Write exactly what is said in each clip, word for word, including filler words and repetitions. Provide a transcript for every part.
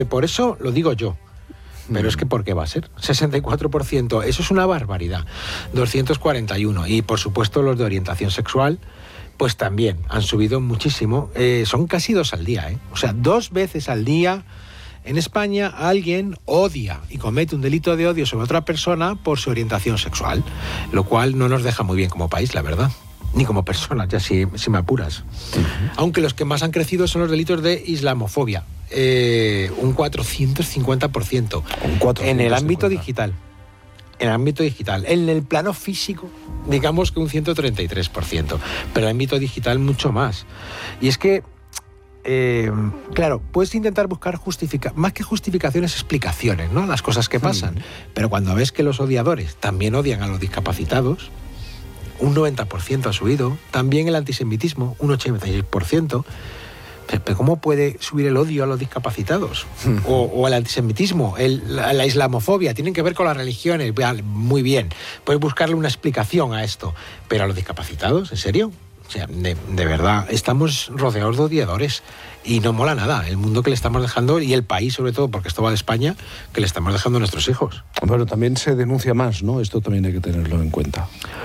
Por eso lo digo yo. Pero es que ¿por qué va a ser? sesenta y cuatro por ciento, eso es una barbaridad. doscientos cuarenta y uno. Y por supuesto los de orientación sexual, pues también han subido muchísimo. Eh, son casi dos al día, ¿eh? O sea, dos veces al día en España alguien odia y comete un delito de odio sobre otra persona por su orientación sexual. Lo cual no nos deja muy bien como país, la verdad. Ni como personas, ya si, si me apuras. Uh-huh. Aunque los que más han crecido son los delitos de islamofobia. Eh, un cuatrocientos cincuenta por ciento. Un cuatrocientos cincuenta. En el ámbito digital. En el ámbito digital. En el plano físico, digamos que un ciento treinta y tres por ciento. Pero en el ámbito digital mucho más. Y es que, eh, claro, puedes intentar buscar justifica- más que justificaciones, explicaciones, ¿no? Las cosas que pasan. Uh-huh. Pero cuando ves que los odiadores también odian a los discapacitados, un noventa por ciento ha subido. También el antisemitismo, un ochenta y seis por ciento. Pero ¿cómo puede subir el odio a los discapacitados? O, o el antisemitismo, el, la, la islamofobia, tienen que ver con las religiones. Muy bien, puedes buscarle una explicación a esto. Pero a los discapacitados, ¿en serio? O sea, de, de verdad, estamos rodeados de odiadores y no mola nada el mundo que le estamos dejando, y el país sobre todo, porque esto va de España, que le estamos dejando a nuestros hijos. Bueno, también se denuncia más, ¿no? Esto también hay que tenerlo en cuenta.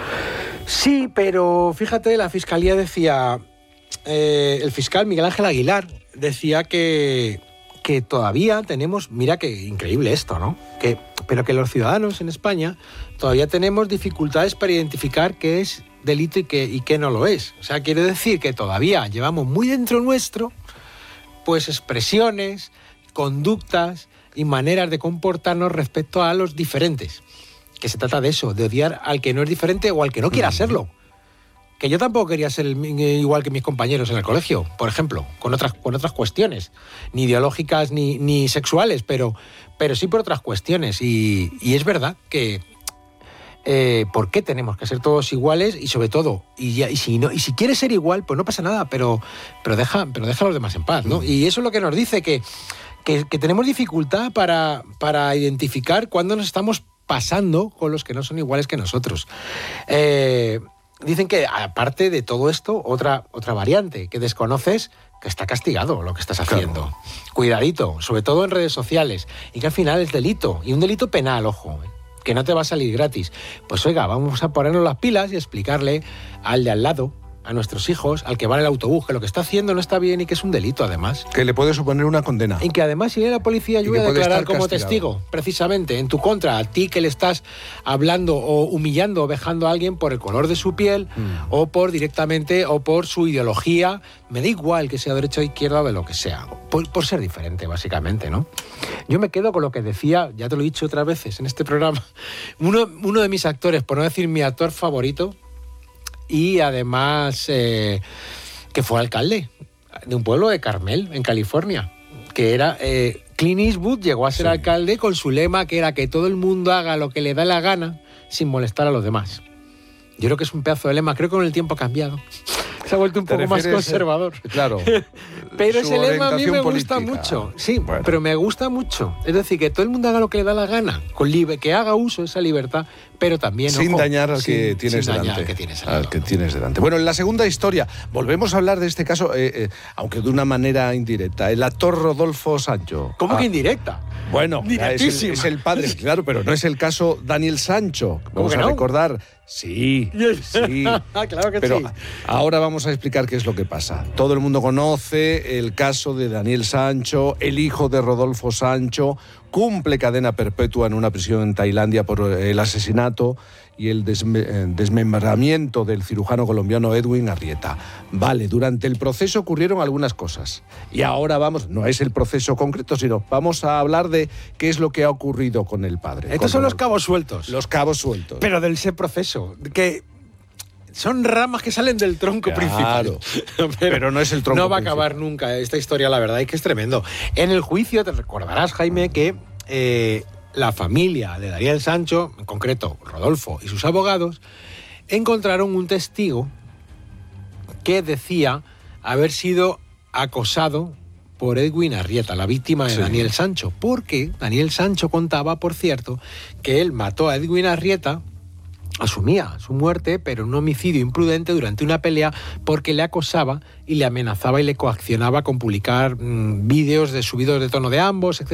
Sí, pero fíjate, la Fiscalía decía... Eh, el fiscal Miguel Ángel Aguilar decía que, que todavía tenemos, mira qué increíble esto, ¿no? Que, pero que los ciudadanos en España todavía tenemos dificultades para identificar qué es delito y qué, y qué no lo es. O sea, quiere decir que todavía llevamos muy dentro nuestro, pues expresiones, conductas y maneras de comportarnos respecto a los diferentes. Que se trata de eso, de odiar al que no es diferente o al que no quiera serlo. Que yo tampoco quería ser el, igual que mis compañeros en el colegio, por ejemplo, con otras, con otras cuestiones, ni ideológicas ni, ni sexuales, pero, pero sí por otras cuestiones. Y, y es verdad que eh, ¿por qué tenemos que ser todos iguales? Y sobre todo, y, ya, y, si no, y si quieres ser igual, pues no pasa nada, pero, pero, deja, pero deja a los demás en paz, ¿no? Y eso es lo que nos dice, que, que, que tenemos dificultad para, para identificar cuándo nos estamos pasando con los que no son iguales que nosotros. Eh... Dicen que, aparte de todo esto, otra, otra variante que desconoces, que está castigado lo que estás haciendo. Claro. Cuidadito, sobre todo en redes sociales, y que al final es delito, y un delito penal, ojo, que no te va a salir gratis. Pues oiga, vamos a ponernos las pilas y explicarle al de al lado, a nuestros hijos, al que va en el autobús, que lo que está haciendo no está bien y que es un delito, además. Que le puede suponer una condena. Y que además, si viene la policía, ayuda a declarar como testigo, precisamente, en tu contra, a ti que le estás hablando o humillando o vejando a alguien por el color de su piel, mm. o por directamente, o por su ideología, me da igual que sea derecha o izquierda o de lo que sea, por, por ser diferente, básicamente, ¿no? Yo me quedo con lo que decía, ya te lo he dicho otras veces en este programa, uno, uno de mis actores, por no decir mi actor favorito, y además eh, que fue alcalde de un pueblo de Carmel, en California, que era eh, Clint Eastwood llegó a ser sí. alcalde con su lema, que era que todo el mundo haga lo que le da la gana sin molestar a los demás. Yo creo que es un pedazo de lema, creo que con el tiempo ha cambiado. Se ha vuelto un poco más conservador. Claro. Pero ese lema a mí me gusta política. mucho. Sí, bueno. pero me gusta mucho. Es decir, que todo el mundo haga lo que le da la gana, con libre, que haga uso de esa libertad, pero también... Sin ojo, dañar al sin, que tienes sin delante. Dañar al que tienes al al que tienes delante. Bueno, en la segunda historia, volvemos a hablar de este caso, eh, eh, aunque de una manera indirecta. El actor Rodolfo Sancho. ¿Cómo ah, que indirecta? Bueno, es el, es el padre, claro, pero no es el caso Daniel Sancho. Vamos a no? recordar... Sí, sí. Claro que pero sí. Ahora vamos a explicar qué es lo que pasa. Todo el mundo conoce el caso de Daniel Sancho, el hijo de Rodolfo Sancho, cumple cadena perpetua en una prisión en Tailandia por el asesinato y el desme- desmembramiento del cirujano colombiano Edwin Arrieta. Vale, durante el proceso ocurrieron algunas cosas. Y ahora vamos, no es el proceso concreto, sino vamos a hablar de qué es lo que ha ocurrido con el padre. Estos son los cabos sueltos. Los cabos sueltos. Pero del ese proceso, que son ramas que salen del tronco claro, principal. Pero, pero no es el tronco No va a principal. acabar nunca esta historia, la verdad, y que es tremendo. En el juicio, te recordarás, Jaime, que... Eh, la familia de Daniel Sancho, en concreto Rodolfo y sus abogados, encontraron un testigo que decía haber sido acosado por Edwin Arrieta, la víctima de sí. Daniel Sancho, porque Daniel Sancho contaba, por cierto, que él mató a Edwin Arrieta, asumía su muerte, pero un homicidio imprudente durante una pelea porque le acosaba y le amenazaba y le coaccionaba con publicar mmm, vídeos de subidos de tono de ambos, etcétera.